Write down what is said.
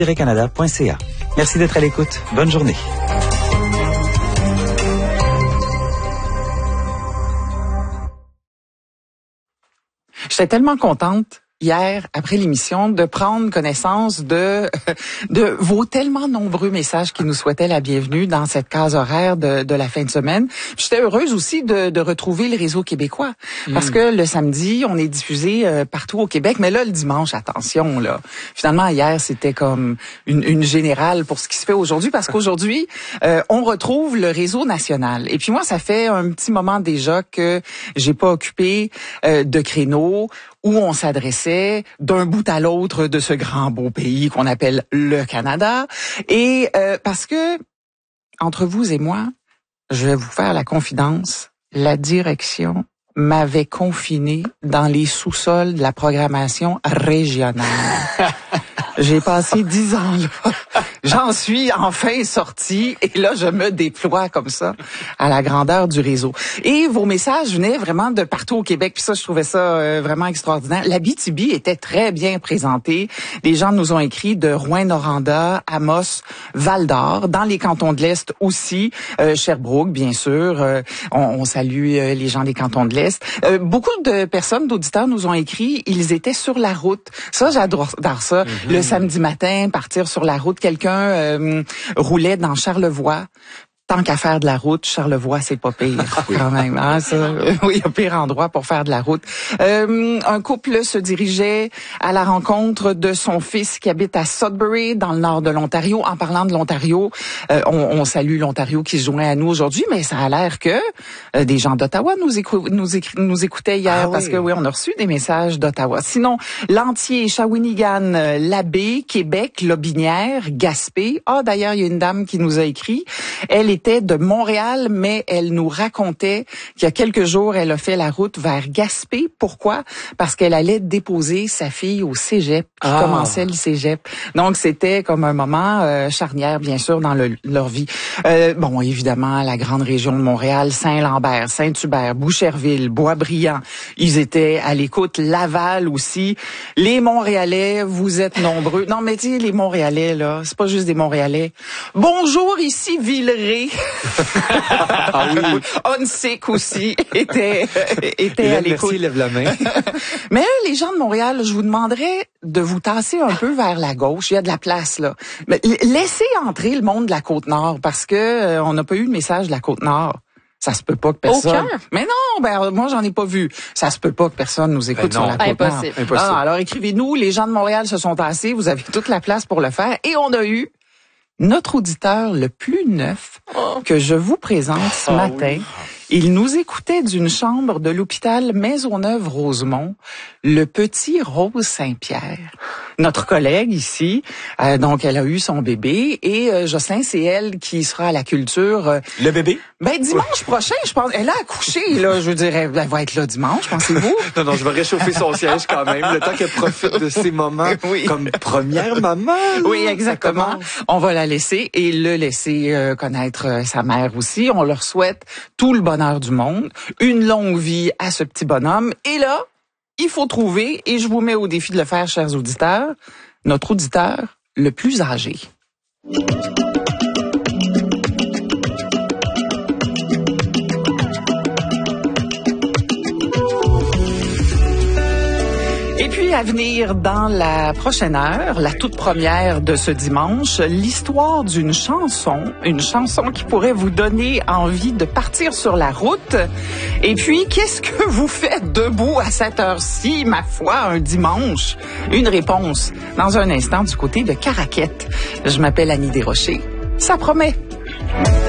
canada.ca. Merci d'être à l'écoute. Bonne journée. J'étais tellement contente hier, après l'émission, de prendre connaissance de vos tellement nombreux messages qui nous souhaitaient la bienvenue dans cette case horaire de la fin de semaine. J'étais heureuse aussi de retrouver le réseau québécois. Parce que le samedi, on est diffusé partout au Québec. Mais là, le dimanche, attention, là. Finalement, hier, c'était comme une générale pour ce qui se fait aujourd'hui. Parce qu'aujourd'hui, on retrouve le réseau national. Et puis moi, ça fait un petit moment déjà que j'ai pas occupé de créneau où on s'adressait d'un bout à l'autre de ce grand beau pays qu'on appelle le Canada. Et parce que, entre vous et moi, je vais vous faire la confidence, la direction m'avait confiné dans les sous-sols de la programmation régionale. J'ai passé 10 ans là. J'en suis enfin sortie et là, je me déploie comme ça à la grandeur du réseau. Et vos messages venaient vraiment de partout au Québec. Puis ça, je trouvais ça vraiment extraordinaire. L'Abitibi était très bien présentée. Les gens nous ont écrit de Rouyn-Noranda, Amos, Val-d'Or, dans les cantons de l'Est aussi, Sherbrooke, bien sûr. On salue les gens des cantons de l'Est. Beaucoup de personnes, d'auditeurs nous ont écrit, ils étaient sur la route. Ça, j'adore ça. Le samedi matin, partir sur la route, quelqu'un roulait dans Charlevoix. Tant qu'à faire de la route, Charlevoix, c'est pas pire quand même. Hein, ça. Oui, il y a pire endroit pour faire de la route. Un couple se dirigeait à la rencontre de son fils qui habite à Sudbury, dans le nord de l'Ontario. En parlant de l'Ontario, on salue l'Ontario qui se joint à nous aujourd'hui, mais ça a l'air que des gens d'Ottawa nous écoutaient hier parce que oui, on a reçu des messages d'Ottawa. Sinon, Lantier, Shawinigan, Labbé, Québec, Lobinière, Gaspé. D'ailleurs, il y a une dame qui nous a écrit. Elle était de Montréal, mais elle nous racontait qu'il y a quelques jours, elle a fait la route vers Gaspé. Pourquoi? Parce qu'elle allait déposer sa fille au cégep, qui commençait le cégep. Donc, c'était comme un moment charnière, bien sûr, dans leur vie. Bon, évidemment, la grande région de Montréal, Saint-Lambert, Saint-Hubert, Boucherville, Boisbriand, ils étaient à l'écoute. Laval aussi. Les Montréalais, vous êtes nombreux. Non, mais tu sais, les Montréalais, là, c'est pas juste des Montréalais. Bonjour, ici Villeray. Onsic aussi était à l'écoute. Merci, lève la main. Mais les gens de Montréal, je vous demanderais de vous tasser un peu vers la gauche. Il y a de la place là. Mais laissez entrer le monde de la Côte-Nord parce que on n'a pas eu de message de la Côte-Nord. Ça se peut pas que personne. Aucun? Mais non, moi j'en ai pas vu. Ça se peut pas que personne nous écoute sur la Côte-Nord. Impossible. Alors écrivez-nous. Les gens de Montréal se sont tassés. Vous avez toute la place pour le faire. Et on a eu notre auditeur le plus neuf que je vous présente ce matin. Oui. Il nous écoutait d'une chambre de l'hôpital Maisonneuve-Rosemont, le petit Rose Saint-Pierre. Notre collègue ici, donc elle a eu son bébé et Jocelyn, c'est elle qui sera à la culture. Le bébé? Dimanche prochain, je pense. Elle a accouché, là, je dirais, elle va être là dimanche, pensez-vous? Non, je vais réchauffer son siège quand même, le temps qu'elle profite de ces moments comme première maman. Là. Oui, exactement. On va la laisser et le laisser connaître sa mère aussi. On leur souhaite tout le bonheur du monde, une longue vie à ce petit bonhomme. Et là, il faut trouver, et je vous mets au défi de le faire, chers auditeurs, notre auditeur le plus âgé. Et puis à venir dans la prochaine heure, la toute première de ce dimanche, l'histoire d'une chanson, une chanson qui pourrait vous donner envie de partir sur la route. Et puis, qu'est-ce que vous faites debout à cette heure-ci, ma foi, un dimanche? Une réponse dans un instant du côté de Caraquette. Je m'appelle Annie Desrochers. Ça promet.